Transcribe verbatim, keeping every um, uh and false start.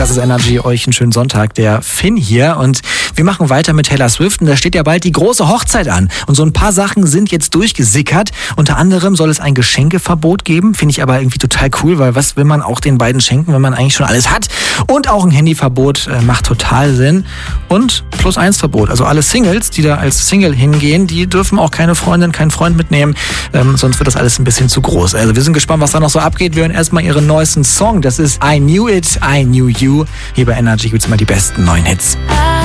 Das ist Energy, euch einen schönen Sonntag. Der Finn hier und wir machen weiter mit Taylor Swift und da steht ja bald die große Hochzeit an. Und so ein paar Sachen sind jetzt durchgesickert. Unter anderem soll es ein Geschenkeverbot geben. Finde ich aber irgendwie total cool, weil was will man auch den beiden schenken, wenn man eigentlich schon alles hat? Und auch ein Handyverbot äh, macht total Sinn. Und Plus-eins-Verbot. Also alle Singles, die da als Single hingehen, die dürfen auch keine Freundin, keinen Freund mitnehmen. Ähm, sonst wird das alles ein bisschen zu groß. Also wir sind gespannt, was da noch so abgeht. Wir hören erstmal ihren neuesten Song. Das ist I Knew It, I Knew You. Hier bei Energy gibt es immer die besten neuen Hits.